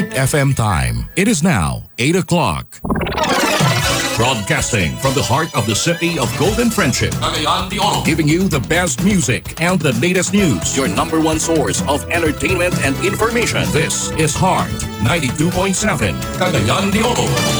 Heart FM time. It is now 8 o'clock. Broadcasting from the heart of the city of Golden Friendship, Cagayan de Oro, giving you the best music and the latest news. Your number one source of entertainment and information. This is Heart 92.7, Cagayan de Oro.